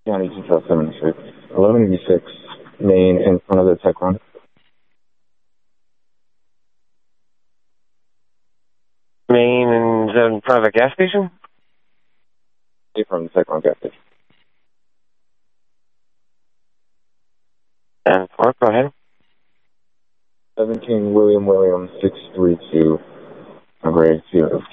County 2076, 1186 Main in front of the tech run. Main and in front of a gas station? From the tech run gas station. And go ahead. 17 William 632. Grade 2.